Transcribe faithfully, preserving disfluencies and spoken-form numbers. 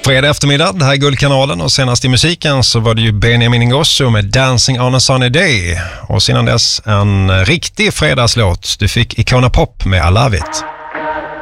Fredag eftermiddag, det här är Guldkanalen, och senast i musiken så var det ju Benjamin Ingrosso med Dancing on a Sunny Day, och sedan dess en riktig fredagslåt. Du fick Icona Pop med I Love It.